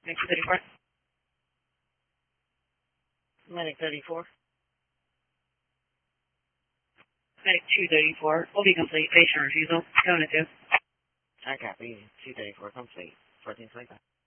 Medic 34. Medic 34. Medic 234. Will be complete. Patient refusal. Going to 2. I copy. 234 complete. 1425.